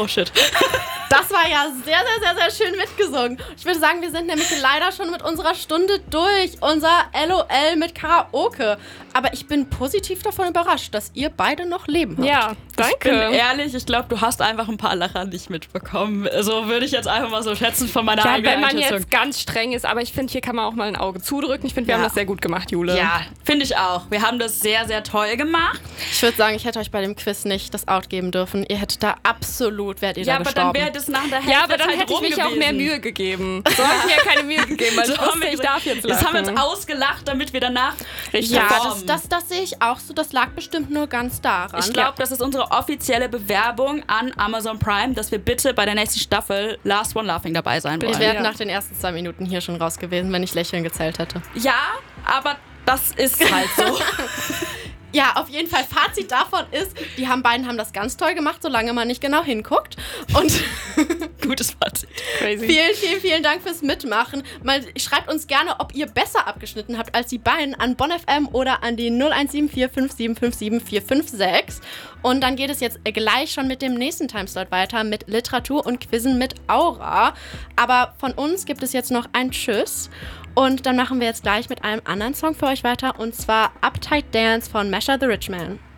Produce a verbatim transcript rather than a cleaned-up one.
Oh, shit. Das war ja sehr, sehr, sehr, sehr schön mitgesungen. Ich würde sagen, wir sind nämlich leider schon mit unserer Stunde durch. Unser LOL mit Karaoke. Aber ich bin positiv davon überrascht, dass ihr beide noch leben habt. Ja, danke. Ich bin ehrlich, ich glaube, du hast einfach ein paar Lacher nicht mitbekommen. So würde ich jetzt einfach mal so schätzen von meiner Ja, eigenen wenn man Einschätzung. jetzt ganz streng ist, aber ich finde, hier kann man auch mal ein Auge zudrücken. Ich finde, wir Ja. haben das sehr gut gemacht, Jule. Ja, finde ich auch. Wir haben das sehr, sehr toll gemacht. Ich würde sagen, ich hätte euch bei dem Quiz nicht das Out geben dürfen. Ihr hättet da absolut, wärt ihr Ja, da aber gestorben. dann wäre das nach der Hälfte Ja, aber dann halt hätte ich rum mich auch gewesen. mehr Mühe gegeben. So habe ich mir ja keine Mühe gegeben, weil So ich haben wusste, wir ich gesagt, darf jetzt lachen. Das haben wir uns ausgelacht, damit wir danach Richtig. Ja, das, performen. das, das sehe ich auch so. Das lag bestimmt nur ganz daran. Ich glaube, das ist unsere offizielle Bewerbung an Amazon Prime, dass wir bitte bei der nächsten Staffel Last One Laughing dabei sein Ich wollen. wäre Ja. nach den ersten zwei Minuten hier schon raus gewesen, wenn ich Lächeln gezählt hätte. Ja, aber das ist halt so. Ja, auf jeden Fall. Fazit davon ist, die haben beiden haben das ganz toll gemacht, solange man nicht genau hinguckt. Und Gutes Fazit. Crazy. vielen, vielen, vielen Dank fürs Mitmachen. Mal, schreibt uns gerne, ob ihr besser abgeschnitten habt als die beiden an Bonn F M oder an die null eins sieben vier fünf sieben fünf sieben vier fünf sechs. Und dann geht es jetzt gleich schon mit dem nächsten Timeslot weiter mit Literatur und Quizzen mit Aura. Aber von uns gibt es jetzt noch ein Tschüss. Und dann machen wir jetzt gleich mit einem anderen Song für euch weiter. Und zwar Uptight Dance von Masha the Rich Man.